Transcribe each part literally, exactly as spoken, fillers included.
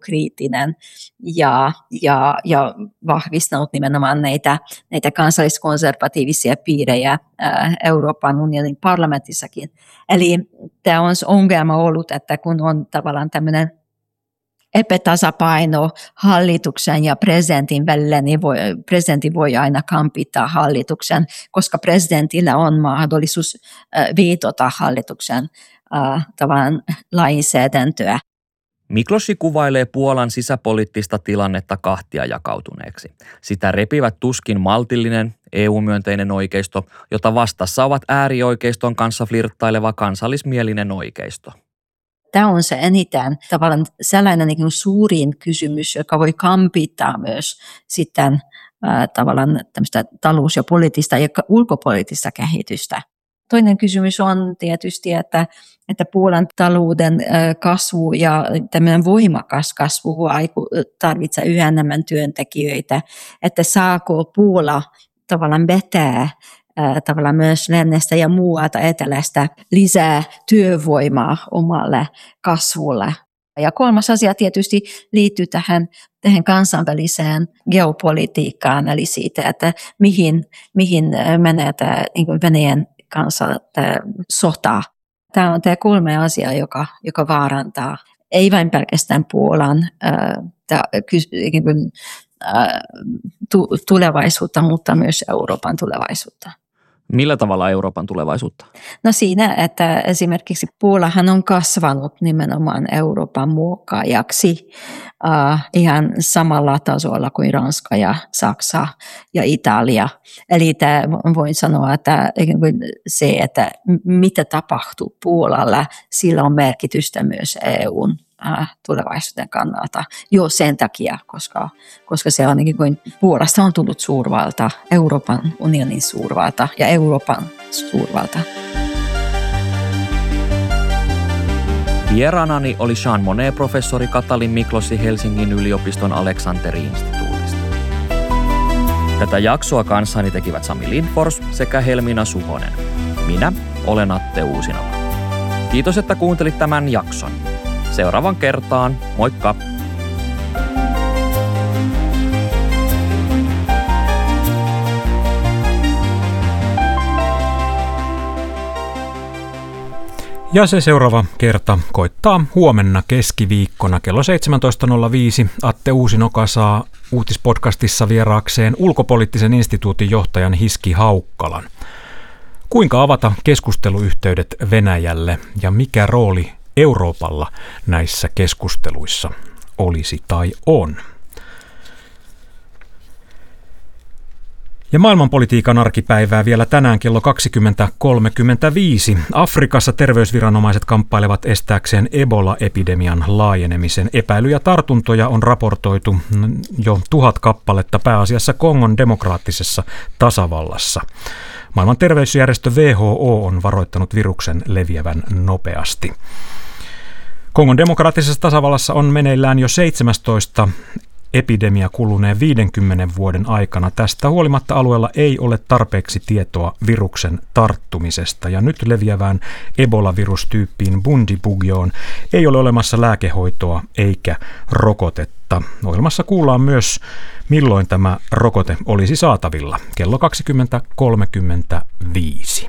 kriittinen ja, ja, ja vahvistanut nimenomaan näitä, näitä kansalliskonservatiivisia piirejä ää, Euroopan unionin parlamentissakin. Eli tämä on ongelma ollut, että kun on tavallaan tämmöinen epätasapaino hallituksen ja presidentin välillä, niin voi, presidentti voi aina kampittaa hallituksen, koska presidentillä on mahdollisuus äh, viitota hallituksen äh, tavallaan lainsäädäntöä. Mikloši kuvailee Puolan sisäpoliittista tilannetta kahtia jakautuneeksi. Sitä repivät tuskin maltillinen, E U-myönteinen oikeisto, jota vastassa ovat äärioikeiston kanssa flirttaileva kansallismielinen oikeisto. Tämä on se eniten tavallaan sellainen niin kuin suurin kysymys, joka voi kampittaa myös sitten äh, tavallaan tämmöistä talous- ja poliittista ja ulkopoliittista kehitystä. Toinen kysymys on tietysti, että, että Puolan talouden äh, kasvu ja tämmöinen voimakas kasvu tarvitsee yhä enemmän työntekijöitä, että saako Puola tavallaan vetää tavallaan myös lännestä ja muualta etelästä lisää työvoimaa omalle kasvulle. Ja kolmas asia tietysti liittyy tähän, tähän kansainväliseen geopolitiikkaan, eli siitä, että mihin, mihin menee tämä niin kuin Venäjän kanssa tämä sota. Tämä on tämä kolme asiaa, joka, joka vaarantaa ei vain pelkästään Puolan äh, tulevaisuutta, mutta myös Euroopan tulevaisuutta. Millä tavalla Euroopan tulevaisuutta? No siinä, että esimerkiksi Puolahan on kasvanut nimenomaan Euroopan muokkaajaksi uh, ihan samalla tasolla kuin Ranska ja Saksa ja Italia. Eli tämä, voin sanoa, että se, että mitä tapahtuu Puolalla, sillä on merkitystä myös E U:n tulevaisuuden kannalta jo sen takia, koska, koska se on niin kuin Puolasta on tullut suurvalta, Euroopan unionin suurvalta ja Euroopan suurvalta. Vieraanani oli Jean Monnet-professori Katalin Mikloši Helsingin yliopiston Aleksanteri-instituutista. Tätä jaksoa kanssani tekivät Sami Lindfors sekä Helmina Suhonen. Minä olen Atte Uusinova. Kiitos, että kuuntelit tämän jakson. Seuraavan kertaan. Moikka! Ja se seuraava kerta koittaa huomenna keskiviikkona kello seitsemäntoista nolla viisi. Atte Uusinoka saa uutispodcastissa vieraakseen ulkopoliittisen instituutin johtajan Hiski Haukkalan. Kuinka avata keskusteluyhteydet Venäjälle ja mikä rooli Euroopalla näissä keskusteluissa olisi tai on? Ja maailmanpolitiikan arkipäivää vielä tänään kello kaksikymmentä kolmekymmentäviisi. Afrikassa terveysviranomaiset kamppailevat estääkseen Ebola-epidemian laajenemisen. Epäilyjä tartuntoja on raportoitu jo tuhat kappaletta pääasiassa Kongon demokraattisessa tasavallassa. Maailman terveysjärjestö W H O on varoittanut viruksen leviävän nopeasti. Kongon demokraattisessa tasavallassa on meneillään jo seitsemästoista epidemia kuluneen viidenkymmenen vuoden aikana. Tästä huolimatta alueella ei ole tarpeeksi tietoa viruksen tarttumisesta ja nyt leviävään Ebola-virustyyppiin Bundibugyoon ei ole olemassa lääkehoitoa eikä rokotetta. Ohjelmassa kuullaan myös, milloin tämä rokote olisi saatavilla. Kello kaksikymmentä kolmekymmentäviisi.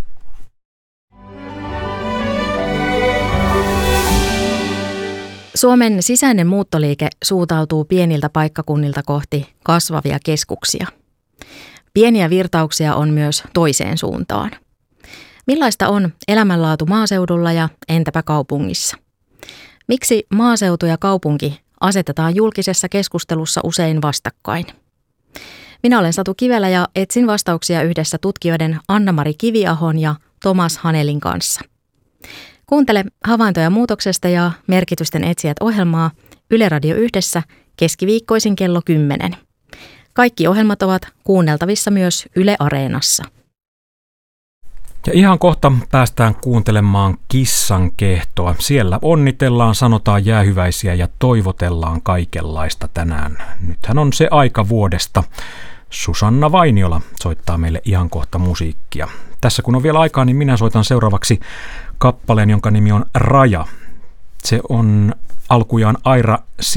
Suomen sisäinen muuttoliike suuntautuu pieniltä paikkakunnilta kohti kasvavia keskuksia. Pieniä virtauksia on myös toiseen suuntaan. Millaista on elämänlaatu maaseudulla ja entäpä kaupungissa? Miksi maaseutu ja kaupunki asetetaan julkisessa keskustelussa usein vastakkain? Minä olen Satu Kivelä ja etsin vastauksia yhdessä tutkijoiden Anna-Mari Kiviahon ja Tomas Hanelin kanssa. Kuuntele havaintoja muutoksesta ja merkitysten etsijät ohjelmaa Yle Radio Yhdessä keskiviikkoisin kello kymmenen. Kaikki ohjelmat ovat kuunneltavissa myös Yle Areenassa. Ja ihan kohta päästään kuuntelemaan Kissan kehtoa. Siellä onnitellaan, sanotaan jäähyväisiä ja toivotellaan kaikenlaista tänään. Nythän on se aika vuodesta. Susanna Vainiola soittaa meille ihan kohta musiikkia. Tässä kun on vielä aikaa, niin minä soitan seuraavaksi kappaleen, jonka nimi on Raja. Se on alkujaan Aira